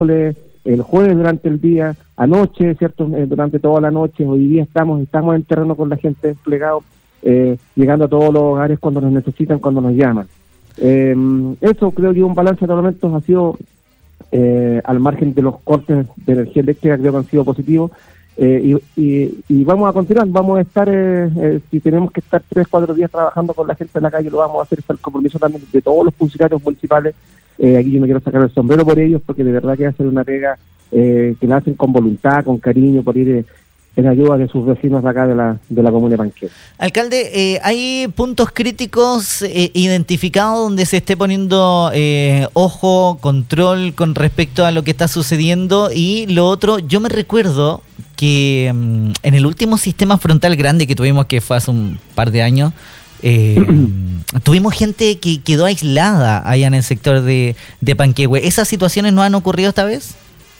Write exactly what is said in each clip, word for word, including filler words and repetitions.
el jueves durante el día, anoche, ¿cierto? Eh, durante toda la noche, hoy día estamos estamos en terreno con la gente desplegado, eh, llegando a todos los hogares cuando nos necesitan, cuando nos llaman. Eh, eso creo que un balance de momentos ha sido, eh, al margen de los cortes de energía eléctrica, creo que han sido positivos, eh, y, y, y vamos a continuar, vamos a estar, eh, eh, si tenemos que estar tres, cuatro días trabajando con la gente en la calle, lo vamos a hacer, es el compromiso también de todos los funcionarios municipales. Eh, aquí yo me quiero sacar el sombrero por ellos, porque de verdad que hacen una pega eh, que la hacen con voluntad, con cariño, por ir eh, en ayuda de sus vecinos de acá de la de la comuna de Panquehue. Alcalde, eh, ¿hay puntos críticos eh, identificados donde se esté poniendo eh, ojo, control con respecto a lo que está sucediendo? Y lo otro, yo me recuerdo que um, en el último sistema frontal grande que tuvimos, que fue hace un par de años, Eh, tuvimos gente que quedó aislada allá en el sector de, de Panquehue. ¿Esas situaciones no han ocurrido esta vez?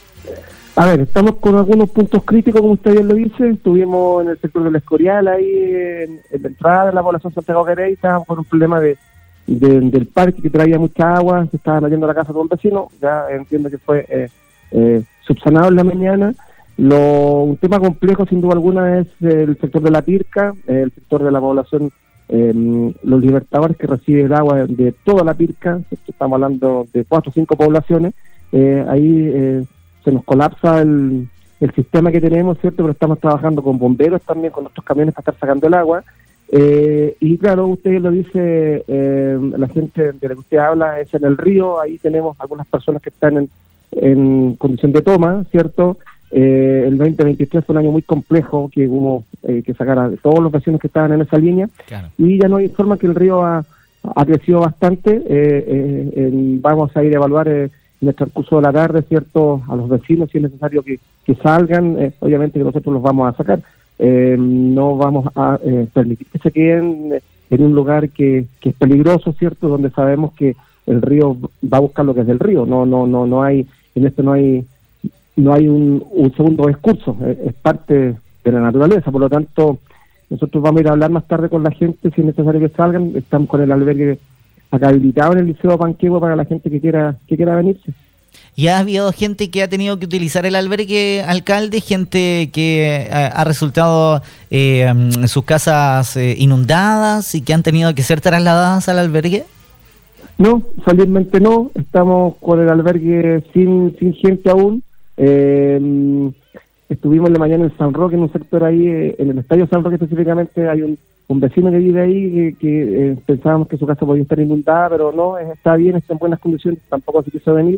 A ver, estamos con algunos puntos críticos, como usted bien lo dice. Estuvimos en el sector del Escorial, ahí en, en la entrada de la población Santiago Querey, estábamos con un problema de, de del parque que traía mucha agua, se estaba metiendo a la casa de un vecino, ya entiendo que fue eh, eh, subsanado en la mañana. Lo, un tema complejo, sin duda alguna, es el sector de la Pirca, eh, el sector de la población Eh, los Libertadores, que recibe el agua de, de toda la Pirca, estamos hablando de cuatro o cinco poblaciones, eh, ahí eh, se nos colapsa el, el sistema que tenemos, ¿cierto? Pero estamos trabajando con bomberos también, con nuestros camiones para estar sacando el agua, eh, y claro, usted lo dice, eh, la gente de la que usted habla es en el río, ahí tenemos algunas personas que están en, en condición de toma, ¿cierto? Eh, el veinte veintitrés fue un año muy complejo, que hubo eh, que sacar a todos los vecinos que estaban en esa línea, claro. Y ya nos informan que el río ha, ha crecido bastante. eh, eh, en, vamos a ir a evaluar eh, en el transcurso de la tarde, ¿cierto?, a los vecinos si es necesario que, que salgan, eh, obviamente que nosotros los vamos a sacar, eh, no vamos a eh, permitir que se queden en un lugar que, que es peligroso, ¿cierto?, donde sabemos que el río va a buscar lo que es del río, no no no no hay, en esto no hay no hay un, un segundo discurso, es, es parte de la naturaleza, por lo tanto nosotros vamos a ir a hablar más tarde con la gente si es necesario que salgan. Estamos con el albergue acá habilitado en el Liceo de Panquehue para la gente que quiera que quiera venirse. ¿Y ha habido gente que ha tenido que utilizar el albergue, alcalde? ¿Gente que ha, ha resultado eh, sus casas eh, inundadas y que han tenido que ser trasladadas al albergue? No, felizmente no, estamos con el albergue sin, sin gente aún. Eh, estuvimos en la mañana en San Roque, en un sector ahí, eh, en el estadio San Roque específicamente, hay un, un vecino que vive ahí que, que eh, pensábamos que su casa podía estar inundada, pero no, está bien, está en buenas condiciones, tampoco se quiso venir.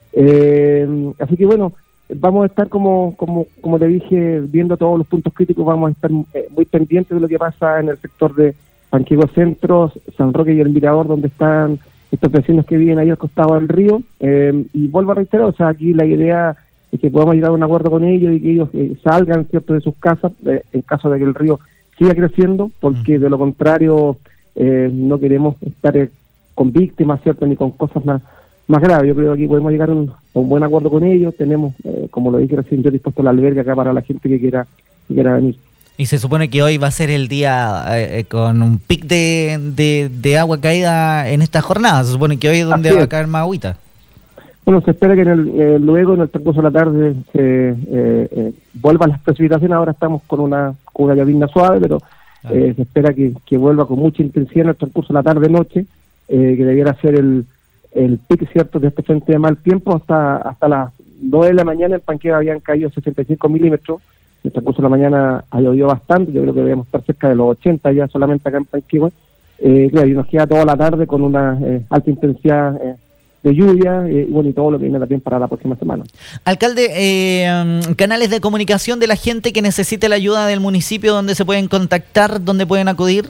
Eh, así que bueno, vamos a estar como, como, como te dije, viendo todos los puntos críticos, vamos a estar eh, muy pendientes de lo que pasa en el sector de Panquehue Centro, San Roque y el Mirador, donde están estos vecinos que viven ahí al costado del río, eh, y vuelvo a reiterar, o sea, aquí la idea es que podamos llegar a un acuerdo con ellos y que ellos eh, salgan, ¿cierto?, de sus casas, eh, en caso de que el río siga creciendo, porque de lo contrario eh, no queremos estar eh, con víctimas, ¿cierto?, ni con cosas más más graves. Yo creo que aquí podemos llegar a un, a un buen acuerdo con ellos. Tenemos, eh, como lo dije recién, yo dispuesto el albergue acá para la gente que quiera, que quiera venir. Y se supone que hoy va a ser el día eh, con un pic de, de, de agua caída en esta jornada. Se supone que hoy es donde Así va es. a caer más agüita. Bueno, se espera que en el, eh, luego, en el transcurso de la tarde, se eh, eh, vuelvan las precipitaciones. Ahora estamos con una, con una llovizna suave, pero eh, se espera que, que vuelva con mucha intensidad en el transcurso de la tarde-noche, eh, que debiera ser el, el pic, ¿cierto?, de este frente de mal tiempo. Hasta hasta las nueve de la mañana en Panquehue habían caído sesenta y cinco milímetros. En el transcurso de la mañana ha llovido bastante. Yo creo que debemos estar cerca de los ochenta ya solamente acá en Panquehue. Eh, claro, y nos queda toda la tarde con una eh, alta intensidad eh, de lluvia, eh, y bueno, y todo lo que viene también para la próxima semana. Alcalde, eh, canales de comunicación de la gente que necesite la ayuda del municipio, ¿dónde se pueden contactar, dónde pueden acudir?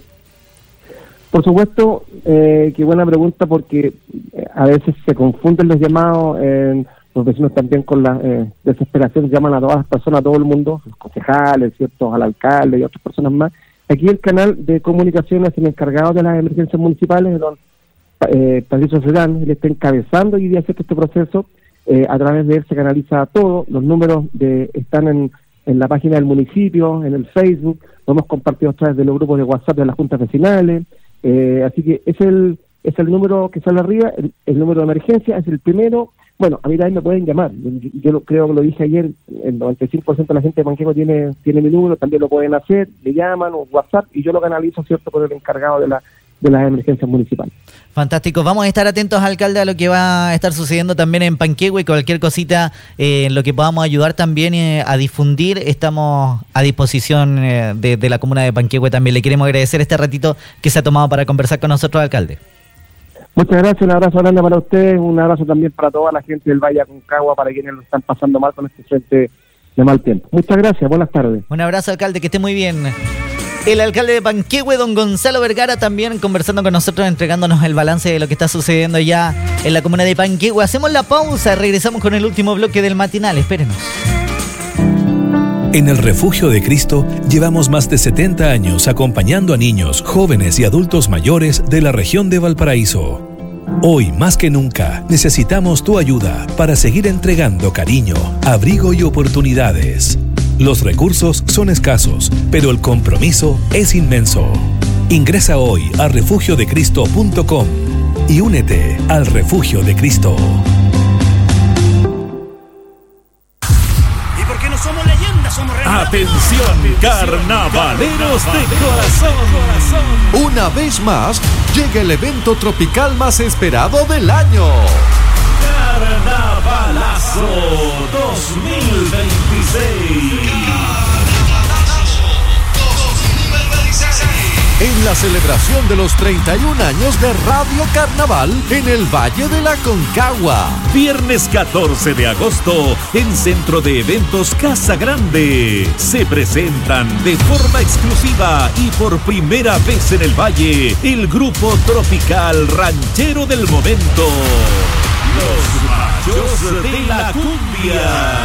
Por supuesto, eh, qué buena pregunta, porque eh, a veces se confunden los llamados, eh, los vecinos también con la eh, desesperación llaman a todas las personas, a todo el mundo, los concejales, ¿cierto?, al alcalde y otras personas más. Aquí el canal de comunicación es el encargado de las emergencias municipales, don eh, Patricio Sedán, él está encabezando y hace este proceso, eh, a través de él se canaliza todo, los números de están en, en la página del municipio, en el Facebook, lo hemos compartido a través de los grupos de WhatsApp de las juntas vecinales, eh, así que es el, es el número que sale arriba, el, el número de emergencia es el primero. Bueno, a mí también me pueden llamar, yo, yo lo, creo que lo dije ayer, el noventa y cinco por ciento de la gente de Panquehue tiene tiene mi número, también lo pueden hacer, me llaman o WhatsApp y yo lo canalizo, ¿cierto?, por el encargado de la de las emergencias municipales. Fantástico, vamos a estar atentos, alcalde, a lo que va a estar sucediendo también en Panquehue, y cualquier cosita eh, en lo que podamos ayudar también eh, a difundir, estamos a disposición eh, de, de la comuna de Panquehue también. Le queremos agradecer este ratito que se ha tomado para conversar con nosotros, alcalde. Muchas gracias, un abrazo grande para ustedes, un abrazo también para toda la gente del Valle Aconcagua, para quienes lo están pasando mal con este frente de mal tiempo. Muchas gracias, buenas tardes. Un abrazo, alcalde, que esté muy bien. El alcalde de Panquehue, don Gonzalo Vergara, también conversando con nosotros, entregándonos el balance de lo que está sucediendo ya en la comuna de Panquehue. Hacemos la pausa, regresamos con el último bloque del matinal, espérenos. En el Refugio de Cristo llevamos más de setenta años acompañando a niños, jóvenes y adultos mayores de la región de Valparaíso. Hoy, más que nunca, necesitamos tu ayuda para seguir entregando cariño, abrigo y oportunidades. Los recursos son escasos, pero el compromiso es inmenso. Ingresa hoy a refugio de cristo punto com y únete al Refugio de Cristo. ¿Y por qué no somos leyendas? Somos reales. Atención, carnavaleros de corazón. Una vez más, llega el evento tropical más esperado del año. Carnavalazo dos mil veintiséis. En la celebración de los treinta y un años de Radio Carnaval en el Valle de la Aconcagua. Viernes catorce de agosto en Centro de Eventos Casa Grande. Se presentan de forma exclusiva y por primera vez en el Valle el grupo tropical ranchero del momento. Los Machos de la Cumbia.